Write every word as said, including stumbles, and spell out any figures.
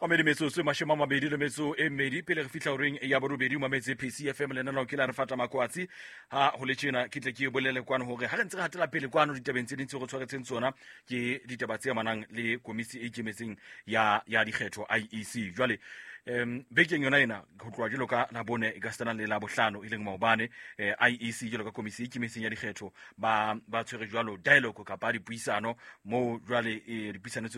Mamedi metsotso mashome a mabedi le metso e mmedi pele re fihla horeng ya borobedi o mametse P C F M le nna ke la re fata makwatsi ha ho le tjena ke tle ke bolele kwano hore ha re ntse re hatela pele kwano ditabeng tse dintse go tshwaretseng tsona ke ditaba tse amanang le komisi e ikemetseng ya ya dikgetho I E C. Jwale um bekeng yona ena go tloa jelo ka la bone e ka stana le la bohlano ileng maobane eh, I E C jelo ka komisi e ikemetseng ya dikgetho ba ba tshwere jwalo dialogue ka pa dipuisano mo jwale eh, dipuisano